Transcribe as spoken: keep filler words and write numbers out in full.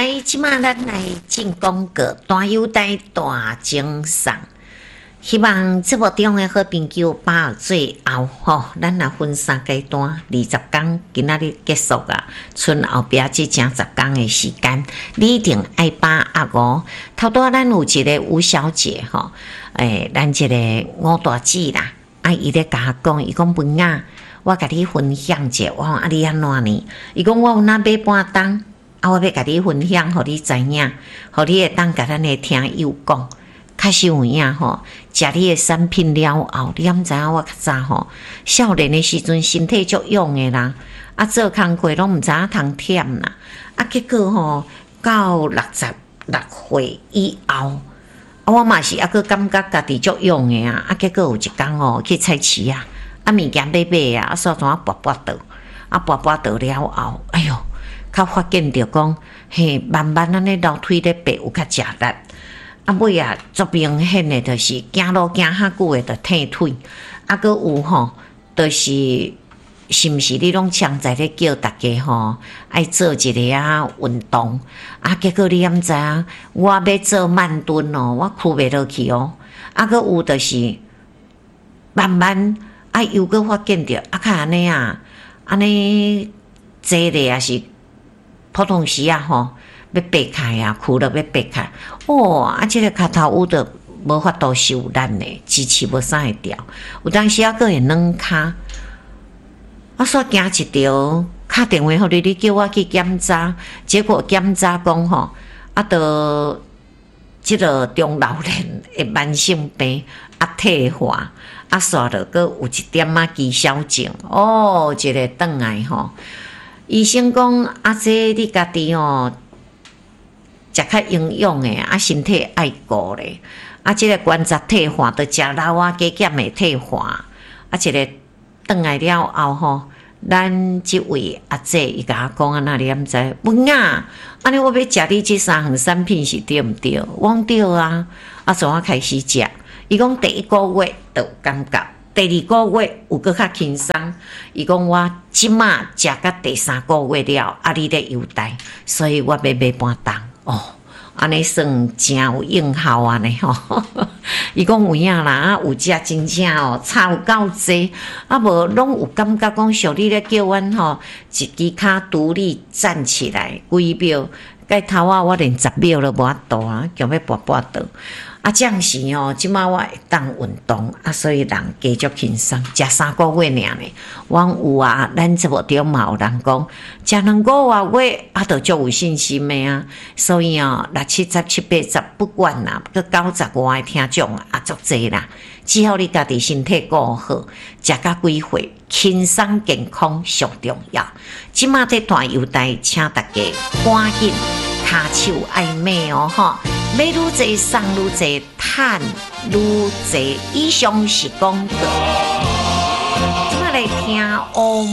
来，即马咱来进广告，大优待大精送。希望节目中的好朋友把握最后吼，咱若分三阶段，二十天今仔日结束啊，剩后壁即正十天的时间，你一定爱把握哦。头拄咱有一个吴小姐吼，诶，咱一个吴大姐啦，啊，伊咧甲我讲，伊讲文雅，我甲你分享者，我讲啊，你安怎呢？伊讲我有哪买半当，啊，我要甲你分享，互你知影，互你会当甲咱的听友讲。较实有影吼，食你的产品了后，你毋知影我较早吼，少年的时阵身体足勇的啦，啊做工课拢毋知影通忝啦，啊结果吼到六十六岁以后，啊我嘛是抑个感觉家己足勇的啊，啊结果有一天吼去菜市啊，啊物件买买啊，啊煞怎啊跋跋倒，啊跋跋倒了后，哎哟，较发现着讲，嘿慢慢安尼楼梯咧爬有较食力。啊，尾啊，足明显的，就是行路行较久的，就退腿。啊，搁有吼，就是是毋是你拢常在咧叫大家吼，爱做一个啊运动。啊，结果你毋知影，我要做慢蹲哦，我屈袂落去哦。啊，搁有就是慢慢啊，又搁发现着啊，较安尼啊，安尼坐咧也是普通时啊吼。要掰开啊，裤了要掰开，哦，啊，这个脚头有的无法度受力呢，支持无啥会掉。有当时啊，个会软骹，我煞惊一条，打电话互你，你叫我去检查，结果检查讲吼，啊，到即个中老年的慢性病啊退化，啊，煞着个有一点仔肌少症，哦，一个转来吼，医生讲啊，这你家己哦。食较营养诶，啊，身体爱顾咧，啊，即、这个关节退化，着食老啊，加减会退化，啊，一个转来了后吼，咱即位阿姐伊甲我讲啊，那你毋知文啊，安尼我要食你即三项产品是对毋对？我讲对啊，啊，从我开始食，伊讲第一个月就有感觉，第二个月有搁较轻松，伊讲我即马食到第三个月了，啊，你咧优待，所以我要买半当。哦，安尼算真有应效啊呢吼！伊讲有影啦，啊有食真正哦，差有够济，啊无拢有感觉讲像你咧叫阮吼，一支骹独立站起来几秒，盖头啊我连十秒都无法度啊，叫要跋跋倒。啊，这样时哦，即马我会当运动啊，所以人加足轻松，食三个月尔呢。我有啊，咱节目中嘛有人讲，食两个月啊，就足有信心的啊。所以哦，六七十、七八十不管啦，佮九十外的听众啊，足济啦。只要你家己身体顾好，食到几岁，轻松健康上重要。即马这段优待，请大家赶紧骹手爱买哦，吼！买愈济送愈济，赚愈济。以上是广告。即马来听哦。